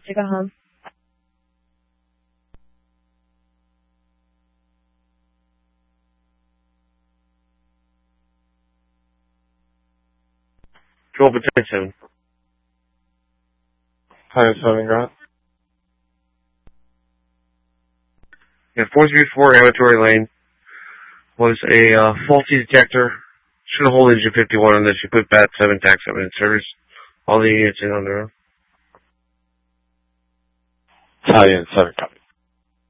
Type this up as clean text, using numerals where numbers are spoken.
to go home. Control Protect 7. Hi, 7 Grant. Yeah, 434 Amatory Lane was a faulty detector. Should have hold engine 51 on this. You put BAT 7 TAC 7 in service. All the units in on their own. Hi, 7 Grant.